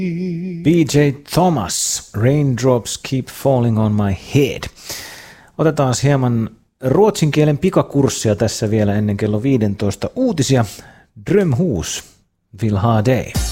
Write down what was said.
BJ Thomas, Raindrops Keep Falling on My Head. Otetaan hieman ruotsin kielen pikakurssia tässä vielä ennen kello 15 uutisia. Drömhus vill ha dig.